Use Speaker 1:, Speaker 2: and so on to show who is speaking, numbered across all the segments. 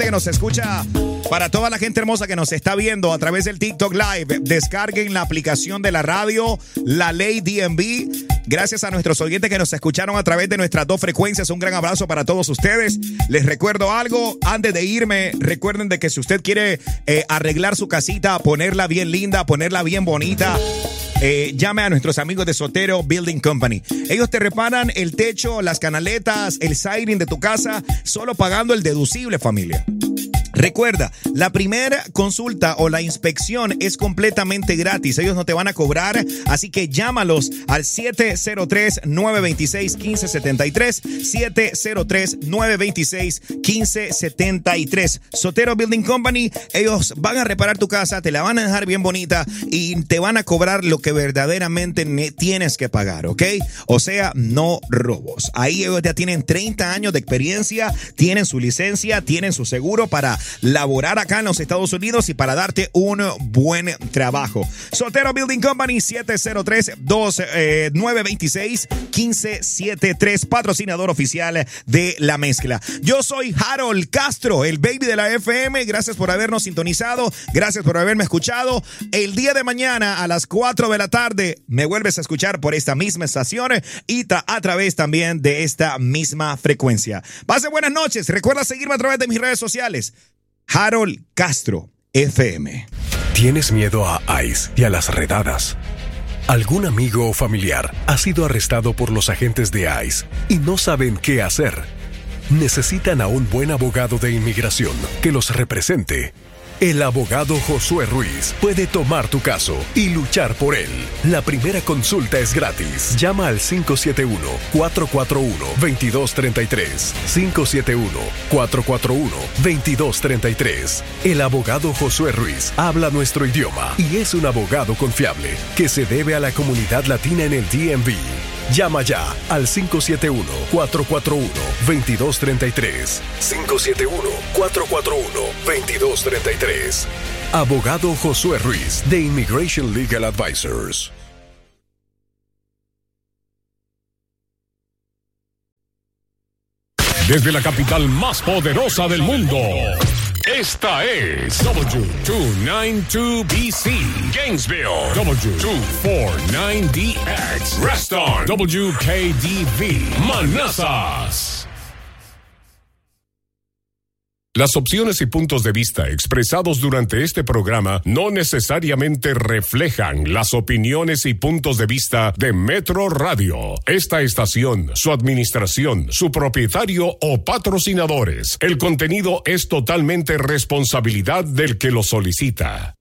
Speaker 1: que nos escucha, para toda la gente hermosa que nos está viendo a través del TikTok Live, descarguen la aplicación de la radio, La Ley DMV. Gracias a nuestros oyentes que nos escucharon a través de nuestras dos frecuencias. Un gran abrazo para todos ustedes. Les recuerdo algo, antes de irme, recuerden de que si usted quiere arreglar su casita, ponerla bien linda, ponerla bien bonita, llame a nuestros amigos de Sotero Building Company. Ellos te reparan el techo, las canaletas, el siding de tu casa, solo pagando el deducible, familia. Recuerda, la primera consulta o la inspección es completamente gratis. Ellos no te van a cobrar, así que llámalos al 703-926-1573. 703-926-1573. Sotero Building Company, ellos van a reparar tu casa, te la van a dejar bien bonita y te van a cobrar lo que verdaderamente tienes que pagar, ¿ok? O sea, no robos. Ahí ellos ya tienen 30 años de experiencia, tienen su licencia, tienen su seguro para laborar acá en los Estados Unidos y para darte un buen trabajo. Sotero Building Company, 703-926-1573, patrocinador oficial de La Mezcla. Yo soy Harold Castro, el baby de la FM. Gracias por habernos sintonizado, gracias por haberme escuchado. El día de mañana a las 4 de la tarde me vuelves a escuchar por esta misma estación y a través también de esta misma frecuencia. Pase buenas noches. Recuerda seguirme a través de mis redes sociales. Harold Castro FM.
Speaker 2: ¿Tienes miedo a ICE y a las redadas? ¿Algún amigo o familiar ha sido arrestado por los agentes de ICE y no saben qué hacer? Necesitan a un buen abogado de inmigración que los represente. El abogado Josué Ruiz puede tomar tu caso y luchar por él. La primera consulta es gratis. Llama al 571-441-2233. 571-441-2233. El abogado Josué Ruiz habla nuestro idioma y es un abogado confiable que se debe a la comunidad latina en el DMV. Llama ya al 571-441-2233. 571-441-2233. Abogado Josué Ruiz de Immigration Legal Advisors.
Speaker 3: Desde la capital más poderosa del mundo, esta es W292BC, Gainesville, W249DX, Reston, WKDV, Manassas. Las opciones y puntos de vista expresados durante este programa no necesariamente reflejan las opiniones y puntos de vista de Metro Radio, esta estación, su administración, su propietario o patrocinadores. El contenido es totalmente responsabilidad del que lo solicita.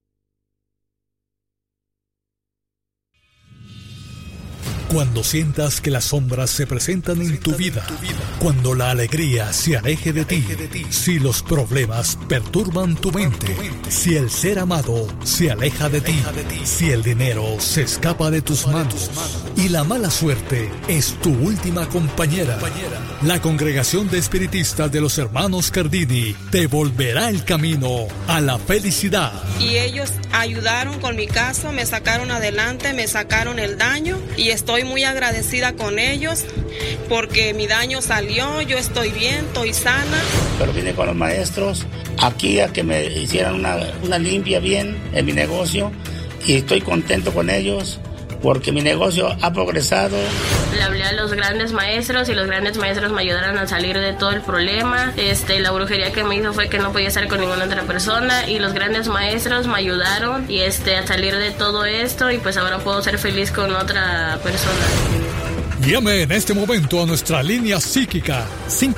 Speaker 4: Cuando sientas que las sombras se presentan en tu vida, cuando la alegría se aleje de ti, si los problemas perturban tu mente, si el ser amado se aleja de ti, si el dinero se escapa de tus manos y la mala suerte es tu última compañera, la Congregación de Espiritistas de los Hermanos Cardini te volverá el camino a la felicidad.
Speaker 5: Y ellos ayudaron con mi caso, me sacaron adelante, me sacaron el daño y estoy muy agradecida con ellos porque mi daño salió, yo estoy bien, estoy sana.
Speaker 6: Pero vine con los maestros aquí a que me hicieran una limpia bien en mi negocio y estoy contento con ellos porque mi negocio ha progresado.
Speaker 7: Le hablé a los grandes maestros y los grandes maestros me ayudaron a salir de todo el problema. La brujería que me hizo fue que no podía estar con ninguna otra persona y los grandes maestros me ayudaron y a salir de todo esto y pues ahora puedo ser feliz con otra persona.
Speaker 4: Llame en este momento a nuestra línea psíquica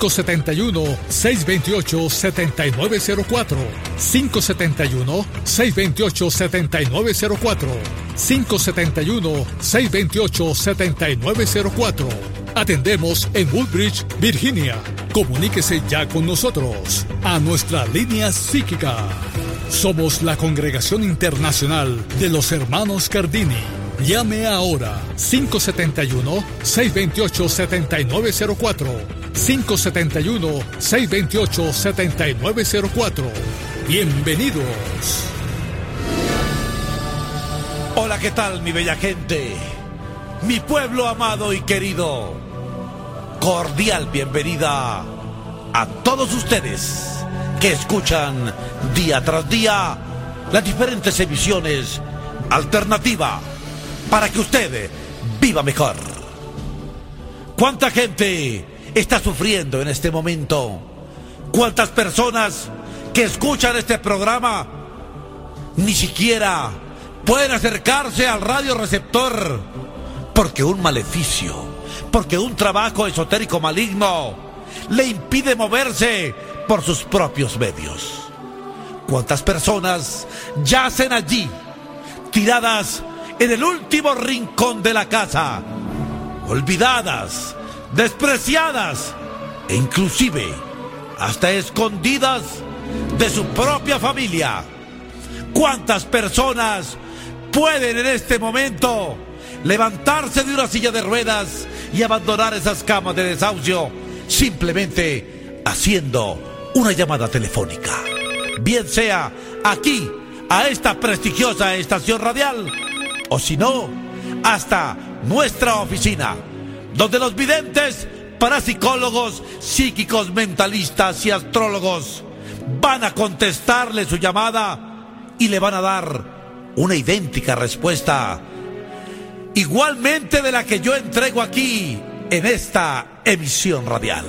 Speaker 4: 571-628-7904 571-628-7904 571-628-7904. Atendemos en Woodbridge, Virginia. Comuníquese ya con nosotros a nuestra línea psíquica. Somos la Congregación Internacional de los Hermanos Cardini. Llame ahora 571-628-7904 571-628-7904. Bienvenidos.
Speaker 8: Hola, ¿qué tal, mi bella gente? Mi pueblo amado y querido. Cordial bienvenida a todos ustedes que escuchan día tras día las diferentes emisiones Alternativa para que usted viva mejor. ¿Cuánta gente está sufriendo en este momento? ¿Cuántas personas que escuchan este programa ni siquiera pueden acercarse al radioreceptor porque un maleficio, porque un trabajo esotérico maligno le impide moverse por sus propios medios? ¿Cuántas personas yacen allí, tiradas en el último rincón de la casa, olvidadas, despreciadas e inclusive hasta escondidas de su propia familia? ¿Cuántas personas pueden en este momento levantarse de una silla de ruedas y abandonar esas camas de desahucio simplemente haciendo una llamada telefónica? Bien sea aquí, a esta prestigiosa estación radial, o si no, hasta nuestra oficina, donde los videntes, parapsicólogos, psíquicos, mentalistas y astrólogos van a contestarle su llamada y le van a dar una idéntica respuesta, igualmente de la que yo entrego aquí en esta emisión radial.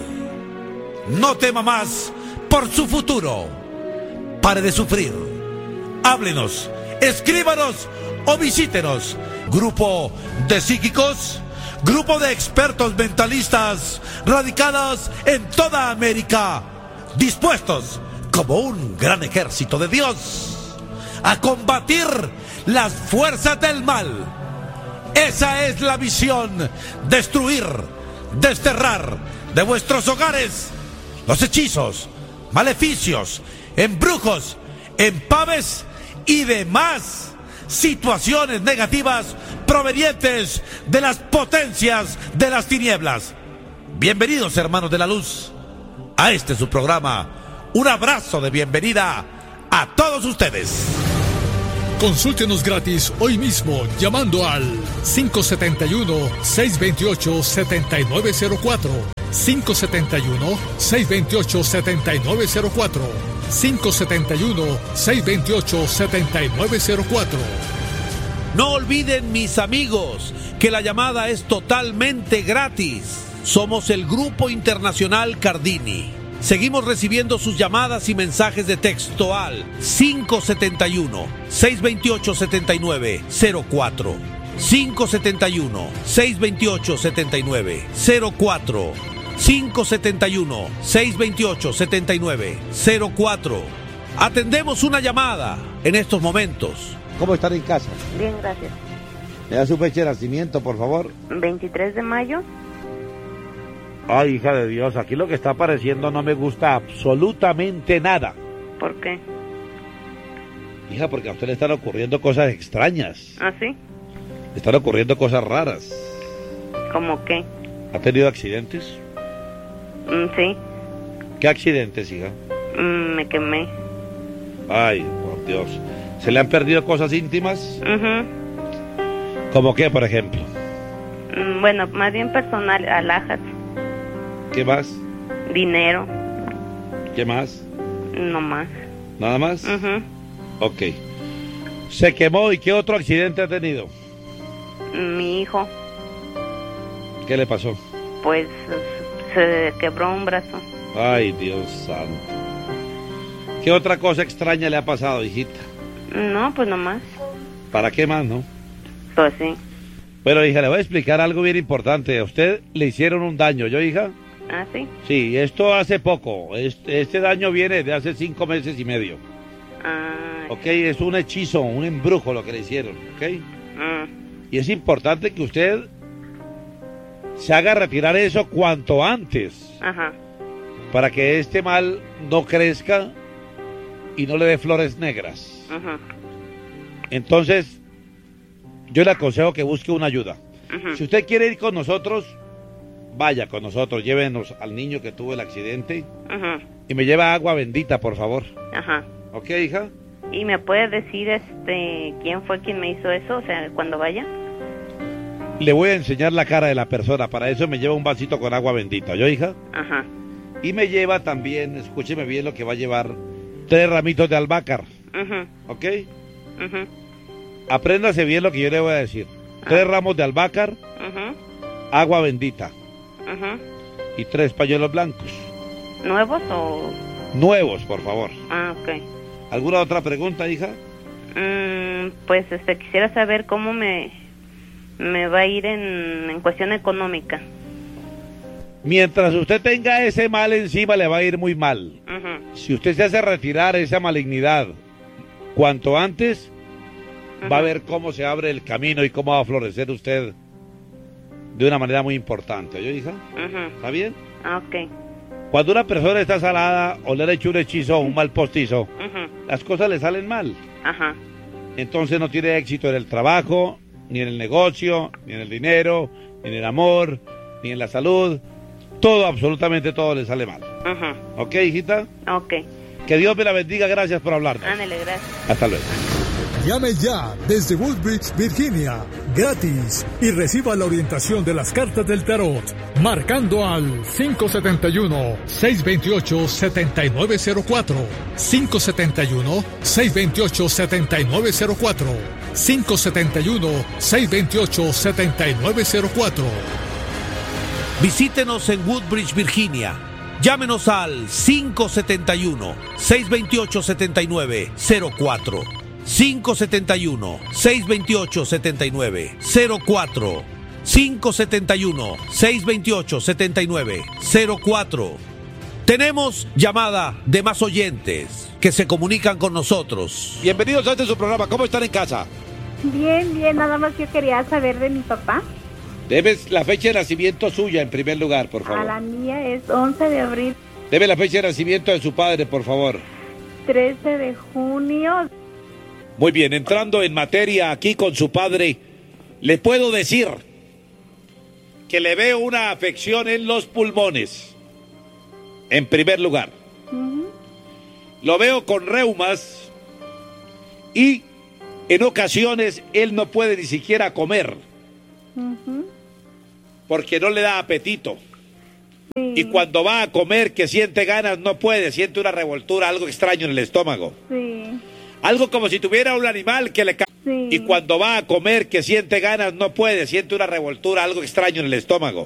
Speaker 8: No tema más por su futuro. Pare de sufrir. Háblenos, escríbanos o visítenos. Grupo de psíquicos, grupo de expertos mentalistas radicados en toda América, dispuestos como un gran ejército de Dios a combatir las fuerzas del mal. Esa es la misión: destruir, desterrar de vuestros hogares los hechizos, maleficios, embrujos, empaves y demás situaciones negativas provenientes de las potencias de las tinieblas. Bienvenidos, hermanos de la luz, a este su programa. Un abrazo de bienvenida a todos ustedes.
Speaker 4: Consúltenos gratis hoy mismo llamando al 571-628-7904. 571-628-7904. 571-628-7904.
Speaker 8: No olviden, mis amigos, que la llamada es totalmente gratis. Somos el Grupo Internacional Cardini. Seguimos recibiendo sus llamadas y mensajes de texto al 571-628-7904. 571-628-7904. 571-628-7904. Atendemos una llamada en estos momentos.
Speaker 9: ¿Cómo están en casa?
Speaker 10: Bien, gracias.
Speaker 9: ¿Me da su fecha de nacimiento, por favor?
Speaker 10: 23 de mayo.
Speaker 9: Ay, hija de Dios, aquí lo que está apareciendo no me gusta absolutamente nada.
Speaker 10: ¿Por qué?
Speaker 9: Hija, porque a usted le están ocurriendo cosas extrañas.
Speaker 10: ¿Ah, sí?
Speaker 9: Le están ocurriendo cosas raras.
Speaker 10: ¿Cómo qué?
Speaker 9: ¿Ha tenido accidentes?
Speaker 10: Sí.
Speaker 9: ¿Qué accidentes, hija?
Speaker 10: Me quemé.
Speaker 9: Ay, por Dios. ¿Se le han perdido cosas íntimas? ¿Cómo qué, por ejemplo?
Speaker 10: Bueno, más bien personal, alhajas.
Speaker 9: ¿Qué más?
Speaker 10: Dinero.
Speaker 9: ¿Qué más?
Speaker 10: No más.
Speaker 9: ¿Nada más? Ok. ¿Se quemó y qué otro accidente ha tenido?
Speaker 10: Mi hijo.
Speaker 9: ¿Qué le pasó?
Speaker 10: Pues se quebró un brazo.
Speaker 9: Ay, Dios santo. ¿Qué otra cosa extraña le ha pasado, hijita?
Speaker 10: No, pues nomás.
Speaker 9: ¿Para qué más, no?
Speaker 10: Pues sí.
Speaker 9: Bueno, hija, le voy a explicar algo bien importante. A usted le hicieron un daño, ¿yo, hija?
Speaker 10: ¿Ah, sí?
Speaker 9: Sí, esto hace poco. Este daño viene de hace 5 meses y medio. Ok, es un hechizo, un embrujo lo que le hicieron, ¿ok? Y es importante que usted se haga retirar eso cuanto antes.
Speaker 10: Ajá.
Speaker 9: Para que este mal no crezca y no le dé flores negras.
Speaker 10: Ajá.
Speaker 9: Entonces, yo le aconsejo que busque una ayuda. Si usted quiere ir con nosotros, vaya con nosotros, llévenos al niño que tuvo el accidente y me lleva agua bendita, por favor.
Speaker 10: Ajá.
Speaker 9: ¿Ok, hija?
Speaker 10: ¿Y me puede decir quién fue quien me hizo eso? O sea, cuando vaya.
Speaker 9: Le voy a enseñar la cara de la persona, para eso me lleva un vasito con agua bendita, ¿yo, hija?
Speaker 10: Ajá.
Speaker 9: Y me lleva también, escúcheme bien lo que va a llevar, 3 ramitos de albahaca. ¿Ok? Apréndase bien lo que yo le voy a decir. 3 ramos de albahaca, agua bendita y 3 pañuelos blancos.
Speaker 10: ¿Nuevos o...?
Speaker 9: Nuevos, por favor.
Speaker 10: Ok.
Speaker 9: ¿Alguna otra pregunta, hija?
Speaker 10: Pues quisiera saber cómo me va a ir en cuestión económica.
Speaker 9: Mientras usted tenga ese mal encima, le va a ir muy mal. Si usted se hace retirar esa malignidad cuanto antes, va a ver cómo se abre el camino y cómo va a florecer usted de una manera muy importante. ¿Oye, hija? ¿Está bien?
Speaker 10: Ok.
Speaker 9: Cuando una persona está salada o le ha hecho un hechizo o un mal postizo, las cosas le salen mal. Entonces no tiene éxito en el trabajo, ni en el negocio, ni en el dinero, ni en el amor, ni en la salud. Todo, absolutamente todo le sale mal. ¿Ok, hijita?
Speaker 10: Ok.
Speaker 9: Que Dios me la bendiga. Gracias por hablarnos.
Speaker 10: Ándale, gracias.
Speaker 9: Hasta luego.
Speaker 4: Llame ya desde Woodbridge, Virginia, gratis, y reciba la orientación de las cartas del tarot, marcando al 571-628-7904, 571-628-7904, 571-628-7904.
Speaker 8: Visítenos en Woodbridge, Virginia. Llámenos al 571-628-7904. 571-628-7904. 571-628-7904. Tenemos llamada de más oyentes que se comunican con nosotros. Bienvenidos a este su programa. ¿Cómo están en casa?
Speaker 11: Bien, bien. Nada más yo quería saber de mi papá.
Speaker 9: Debe la fecha de nacimiento suya en primer lugar, por favor.
Speaker 11: A la mía es 11 de abril.
Speaker 9: Debe la fecha de nacimiento de su padre, por favor.
Speaker 11: 13 de junio.
Speaker 9: Muy bien, entrando en materia aquí con su padre, le puedo decir que le veo una afección en los pulmones, en primer lugar. Lo veo con reumas y en ocasiones él no puede ni siquiera comer porque no le da apetito. Y cuando va a comer, que siente ganas, no puede, siente una revoltura, algo extraño en el estómago. Algo como si tuviera un animal que le cae. Y cuando va a comer, que siente ganas, no puede, siente una revoltura, algo extraño en el estómago.